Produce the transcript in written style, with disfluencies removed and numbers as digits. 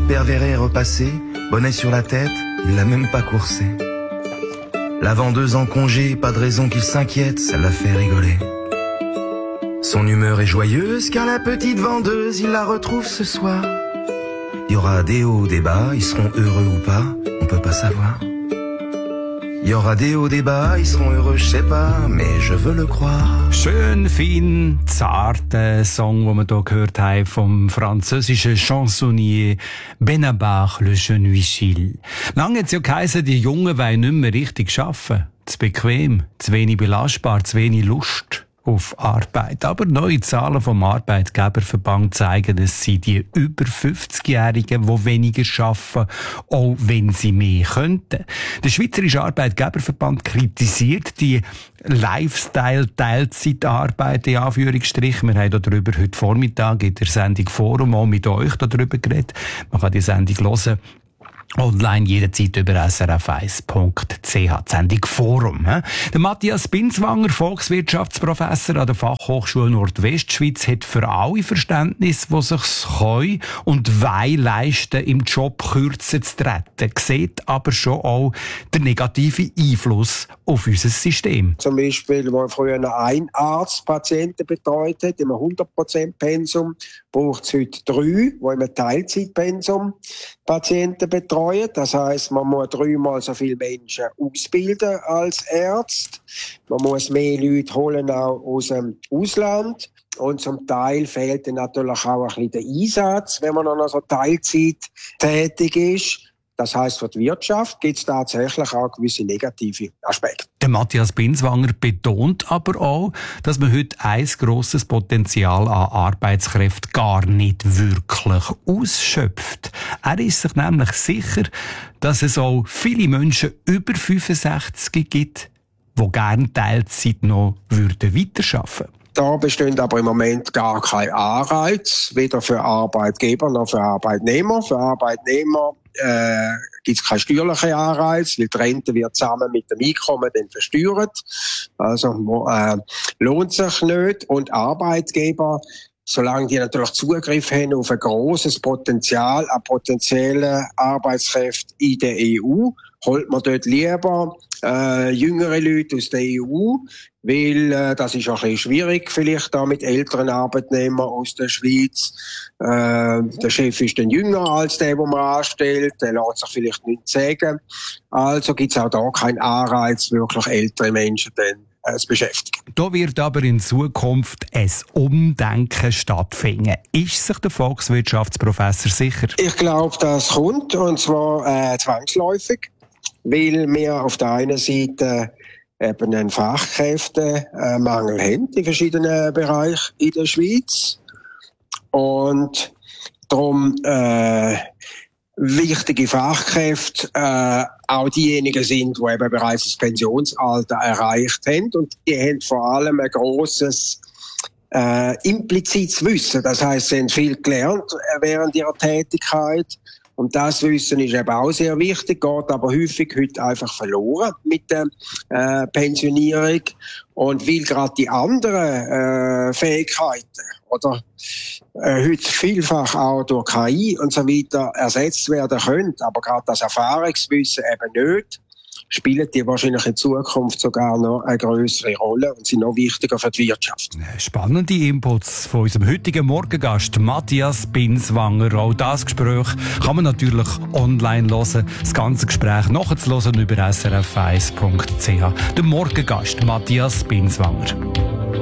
Père Véret repassé, bonnet sur la tête, il l'a même pas coursé. La vendeuse en congé, pas de raison qu'il s'inquiète, ça l'a fait rigoler. Son humeur est joyeuse car la petite vendeuse, il la retrouve ce soir. Il y aura des hauts, des bas, ils seront heureux ou pas, on peut pas savoir. Il y aura des hauts, des bas, ils seront heureux, je sais pas, mais je veux le croire. Schön, fein, zarter Song, den wir hier gehört haben vom französischen Chansonnier Benabar, Le Jeune Vigile. Lange hat es ja geheißen, die Jungen wollen nicht mehr richtig arbeiten. Zu bequem, zu wenig belastbar, zu wenig Lust auf Arbeit. Aber neue Zahlen vom Arbeitgeberverband zeigen, es sind die über 50-Jährigen, die weniger arbeiten, auch wenn sie mehr könnten. Der Schweizerische Arbeitgeberverband kritisiert die Lifestyle-Teilzeitarbeit, in Anführungsstrichen. Wir haben darüber heute Vormittag in der Sendung Forum auch mit euch darüber geredet. Man kann die Sendung hören online jederzeit über srf1.ch, die Sendung Forum. Der Matthias Binswanger, Volkswirtschaftsprofessor an der Fachhochschule Nordwestschweiz, hat für alle Verständnis, die sich können und wollen leisten, im Job kürzer zu treten. Sieht aber schon auch den negativen Einfluss auf unser System. Zum Beispiel, wo früher ein Arzt Patienten betreut hat, im 100% Pensum, braucht es heute 3, die im Teilzeitpensum Patienten betreuen. Das heisst, man muss 3-mal so viele Menschen ausbilden als Arzt. Man muss mehr Leute holen auch aus dem Ausland. Und zum Teil fehlt dann natürlich auch ein bisschen der Einsatz, wenn man noch so Teilzeit tätig ist. Das heisst, für die Wirtschaft gibt es tatsächlich auch gewisse negative Aspekte. Der Matthias Binswanger betont aber auch, dass man heute ein grosses Potenzial an Arbeitskräften gar nicht wirklich ausschöpft. Er ist sich nämlich sicher, dass es auch viele Menschen über 65 gibt, die gerne Teilzeit noch weiterarbeiten würden. Da besteht aber im Moment gar kein Anreiz, weder für Arbeitgeber noch für Arbeitnehmer. Für Arbeitnehmer gibt es keinen steuerlichen Anreiz, weil die Rente wird zusammen mit dem Einkommen dann versteuert. Also lohnt sich nicht. Und Arbeitgeber, solange die natürlich Zugriff haben auf ein grosses Potenzial an potenziellen Arbeitskräften in der EU, holt man dort lieber jüngere Leute aus der EU, weil das ist auch ein bisschen schwierig vielleicht da mit älteren Arbeitnehmern aus der Schweiz. Der Chef ist dann jünger als der man anstellt, der lässt sich vielleicht nichts sagen. Also gibt es auch da keinen Anreiz, wirklich ältere Menschen dann zu beschäftigen. Da wird aber in Zukunft ein Umdenken stattfinden. Ist sich der Volkswirtschaftsprofessor sicher? Ich glaube, das kommt, und zwar zwangsläufig, weil wir auf der einen Seite eben einen Fachkräftemangel haben in verschiedenen Bereichen in der Schweiz. Und darum wichtige Fachkräfte auch diejenigen sind, die eben bereits das Pensionsalter erreicht haben. Und die haben vor allem ein grosses implizites Wissen. Das heisst, sie haben viel gelernt während ihrer Tätigkeit. Und das Wissen ist eben auch sehr wichtig, geht aber häufig heute einfach verloren mit der Pensionierung. Und weil gerade die anderen Fähigkeiten oder heute vielfach auch durch KI und so weiter ersetzt werden können, aber gerade das Erfahrungswissen eben nicht, spielen die wahrscheinlich in Zukunft sogar noch eine grössere Rolle und sind noch wichtiger für die Wirtschaft. Spannende Inputs von unserem heutigen Morgengast Matthias Binswanger. Auch das Gespräch kann man natürlich online hören. Das ganze Gespräch nachzuhören über srf1.ch. Der Morgengast Matthias Binswanger.